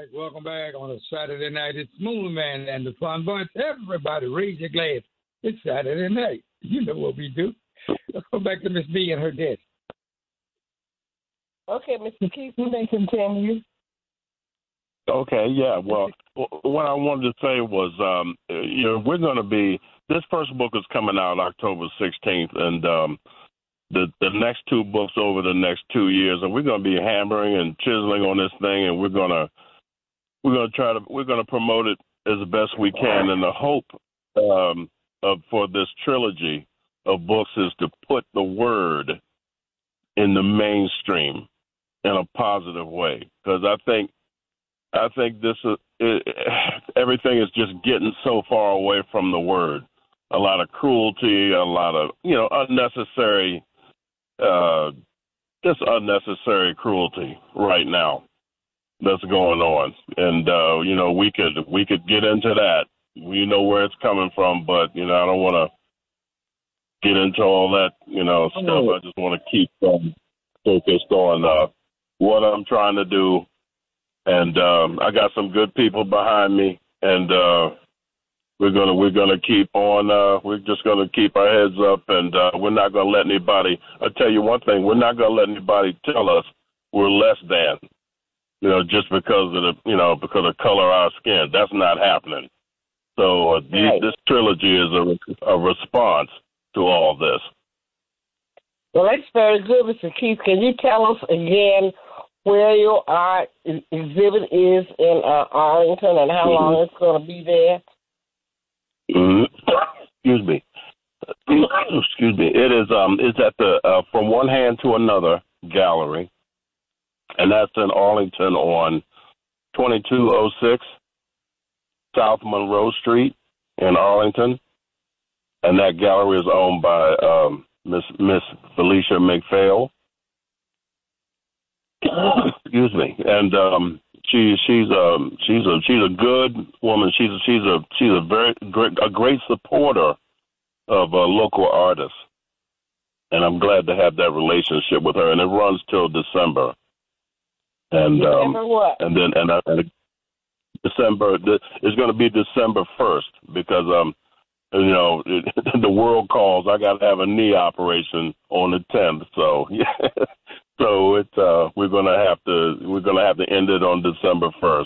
Welcome back on a Saturday night. It's Moon Man and the Fun Bunch. Everybody raise your glass. It's Saturday night. You know what we do. Let's go back to Miss B and her guest. Okay, Mr. Keith, you may continue. Okay, yeah. Well, what I wanted to say was, we're going to be, this first book is coming out October 16th, and the next two books over the next 2 years, and we're going to be hammering and chiseling on this thing, and we're going to promote it as best we can. And the hope for this trilogy of books is to put the word in the mainstream in a positive way, because I think this is everything is just getting so far away from the word. A lot of cruelty, a lot of unnecessary, just unnecessary cruelty right now that's going on, and we could get into that. We know where it's coming from, but I don't want to get into all that stuff. I just want to keep focused on what I'm trying to do. And I got some good people behind me, and we're gonna keep on. We're just gonna keep our heads up, and we're not gonna let anybody. I'll tell you one thing: we're not gonna let anybody tell us we're less than, just because of because of color of our skin. That's not happening. So this trilogy is a response to all this. Well, that's very good, Mr. Keith. Can you tell us again where your art exhibit is in Arlington and how long it's going to be there? Excuse me. Excuse me. It is. It's at the From One Hand to Another gallery, and that's in Arlington on 2206 South Monroe Street in Arlington, and that gallery is owned by Miss Felicia McPhail. Excuse me, and she's a good woman. She's a great supporter of local artists, and I'm glad to have that relationship with her. And it runs till December. And December what? And December. It's going to be December 1st because the world calls. I got to have a knee operation on the 10th. So yeah. So we're gonna have to end it on December 1st.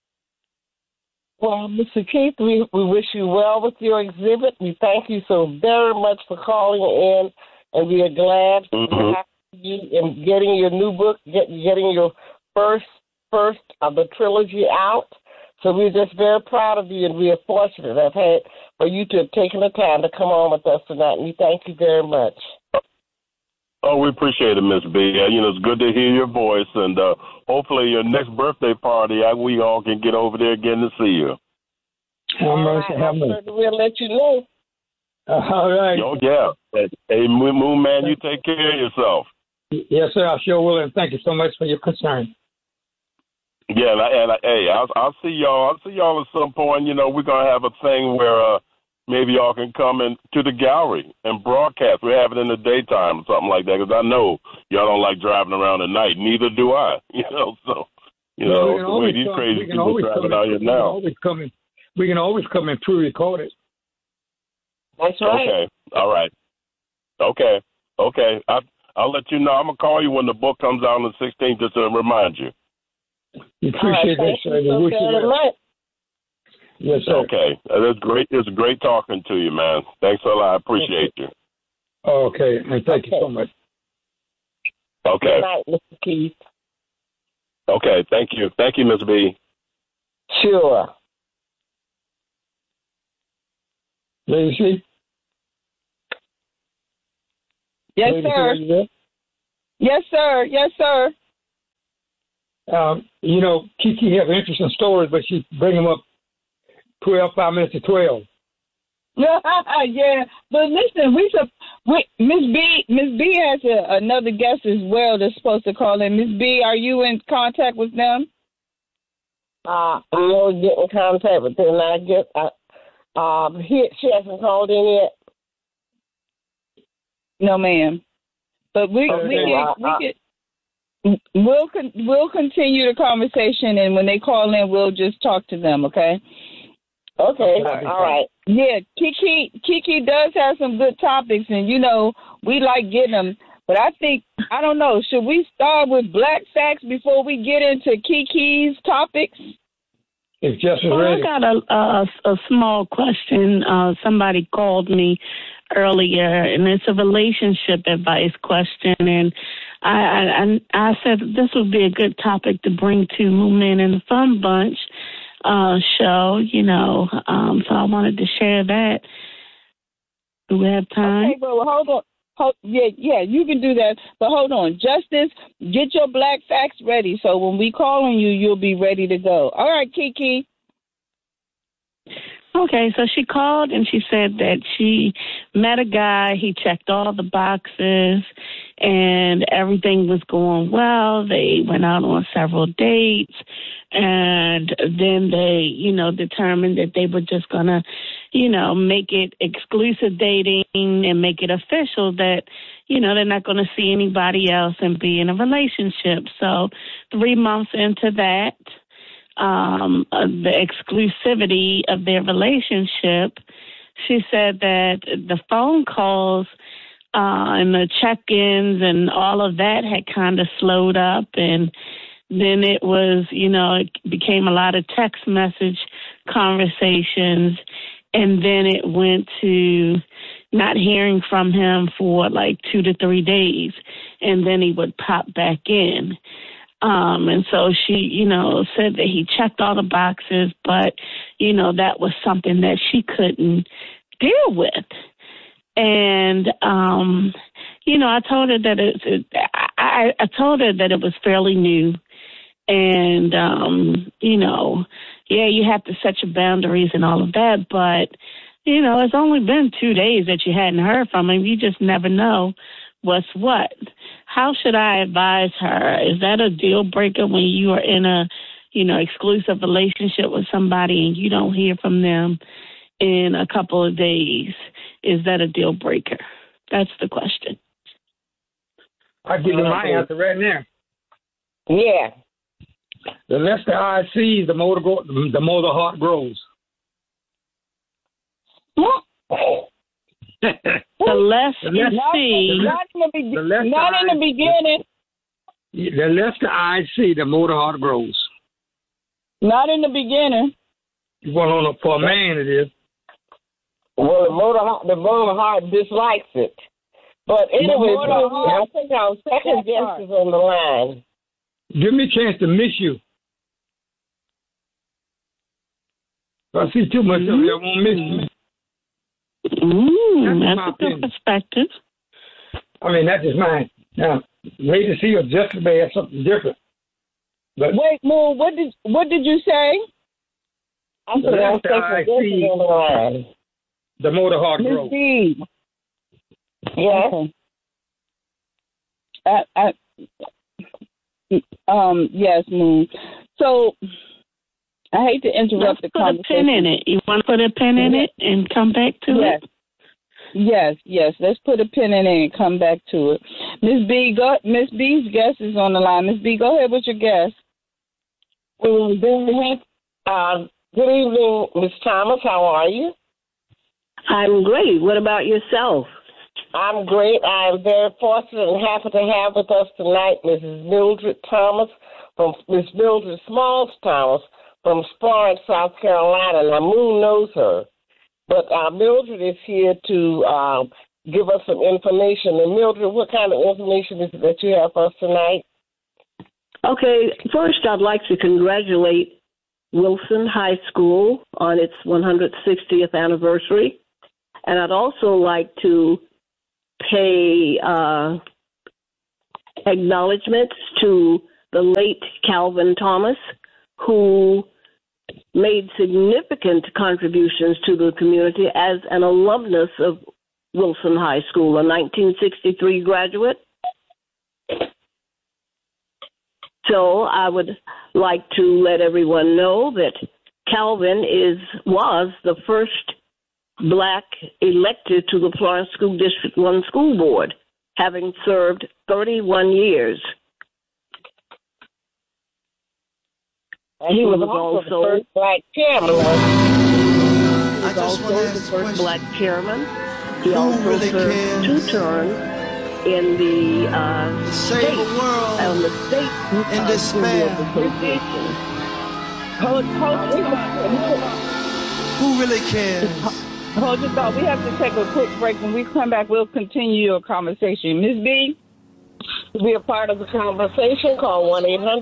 Well, Mr. Keith, we wish you well with your exhibit. We thank you so very much for calling in, and we are glad to have you in getting your new book, getting your first of the trilogy out. So we're just very proud of you, and we are fortunate for you to have taken the time to come on with us tonight. And we thank you very much. Oh, we appreciate it, Miss B. It's good to hear your voice, and hopefully your next birthday party, we all can get over there again to see you. We'll let you know. All right. Oh, yeah. Hey, Moon Man, you take care of yourself. Yes, sir, I sure will, and thank you so much for your concern. Yeah, I'll see y'all. I'll see y'all at some point. We're going to have a thing where maybe y'all can come into the gallery and broadcast. We have it in the daytime or something like that, because I know y'all don't like driving around at night. Neither do I. So the way these crazy people driving out here now. We can always come and pre-record it. That's right. Okay. All right. Okay. I'll let you know. I'm gonna call you when the book comes out on the 16th just to remind you. We appreciate that, sir. We wish you well. Yes, sir. Okay. That's great. It's great talking to you, man. Thanks a lot. I appreciate you. Okay. And thank you so much. Okay. Good night, Mr. Keith. Okay. Thank you. Thank you, Ms. B. Sure. Lady C? Yes, Lady sir. C, Yes, sir. Yes, sir. Kiki has interesting stories, but she bring them up 5 minutes to 12. Yeah, but listen, Miss B has another guest as well that's supposed to call in. Miss B, are you in contact with them? I will get in contact with them. She hasn't called in yet. No, ma'am. But we get. We'll continue the conversation, and when they call in, we'll just talk to them. Okay. Okay. All right. Yeah, Kiki does have some good topics, and we like getting them. But I don't know. Should we start with black facts before we get into Kiki's topics? It's just ready. I got a small question. Somebody called me earlier, and it's a relationship advice question, and I said this would be a good topic to bring to Movement and the Fun Bunch show, so I wanted to share that. Do we have time? Okay, well, hold on. Yeah, you can do that. But hold on. Justice, get your black facts ready, so when we call on you, you'll be ready to go. All right, Kiki. Okay, so she called and she said that she met a guy. He checked all the boxes and everything was going well. They went out on several dates, and then they, determined that they were just going to, make it exclusive dating and make it official that, they're not going to see anybody else and be in a relationship. So 3 months into that, the exclusivity of their relationship, she said that the phone calls and the check-ins and all of that had kind of slowed up, and then it was, it became a lot of text message conversations, and then it went to not hearing from him for like 2 to 3 days, and then he would pop back in. And so she, said that he checked all the boxes, but, that was something that she couldn't deal with. And, I told her that I told her that it was fairly new. And, you have to set your boundaries and all of that. But, it's only been 2 days that you hadn't heard from him. You just never know what's what. How should I advise her? Is that a deal breaker when you are in a, exclusive relationship with somebody and you don't hear from them in a couple of days? Is that a deal breaker? That's the question. I'll give you my answer right now. Yeah. The less the eye sees, the more the heart grows. The less you see. Not in the beginning. The less the eyes see, the more the heart grows. Not in the beginning. Well, for a man, it is. Well, the more the heart dislikes it. But anyway, I think our second guest is on the line. Give me a chance to miss you. If I see too much of you, I won't miss you. That's a good perspective. I mean, that's just mine. Now, wait to see if Justice may have something different. But wait, Moo, what did you say? I said our second guest is on the line. The more the heart grows. Yeah. Okay. Yes, Moon. So I hate to interrupt the conversation. Put a pin in it. You want to put a pin in it and come back to it? Yes. Let's put a pin in it and come back to it. Miss B's guest is on the line. Miss B, go ahead with your guest. Good evening, Miss Thomas. How are you? I'm great. What about yourself? I'm great. I am very fortunate and happy to have with us tonight Mrs. Mildred Smalls Thomas from Florence, South Carolina. Now, Moon knows her, but Mildred is here to give us some information. And Mildred, what kind of information is it that you have for us tonight? Okay, first I'd like to congratulate Wilson High School on its 160th anniversary. And I'd also like to pay acknowledgments to the late Calvin Thomas, who made significant contributions to the community as an alumnus of Wilson High School, a 1963 graduate. So I would like to let everyone know that Calvin was the first Black elected to the Florence School District 1 School Board, having served 31 years. And he was also the first black chairman. He was also the first black chairman. He also served 2 terms in the state, on the state School Board Association. Who really cares? Hold your thought. We have to take a quick break. When we come back, we'll continue your conversation. Ms. B? To be a part of the conversation, call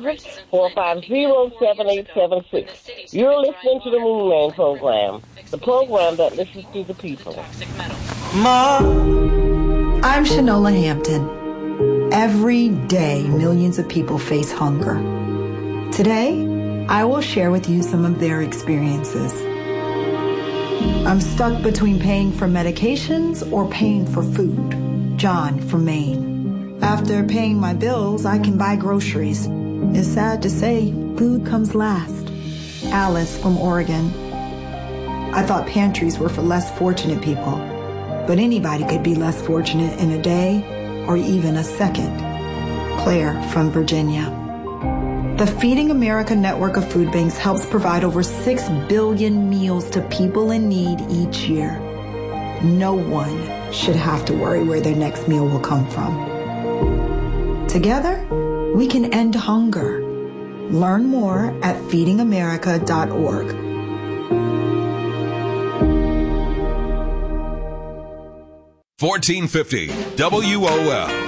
1-800-450-7876. You're listening to the Moon Man program, the program that listens to the people. I'm Shanola Hampton. Every day, millions of people face hunger. Today, I will share with you some of their experiences. I'm stuck between paying for medications or paying for food. John from Maine. After paying my bills, I can buy groceries. It's sad to say, food comes last. Alice from Oregon. I thought pantries were for less fortunate people, but anybody could be less fortunate in a day or even a second. Claire from Virginia. The Feeding America network of food banks helps provide over 6 billion meals to people in need each year. No one should have to worry where their next meal will come from. Together, we can end hunger. Learn more at feedingamerica.org. $14.50 WOL.